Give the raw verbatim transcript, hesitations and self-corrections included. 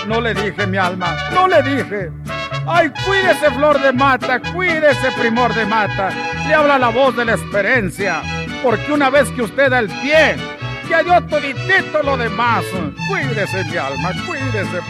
No le dije, mi alma, no le dije. Ay, cuídese, flor de mata, cuídese, primor de mata. Le habla la voz de la experiencia, porque una vez que usted da el pie, ya dio toditito lo demás. Cuídese, mi alma, cuídese.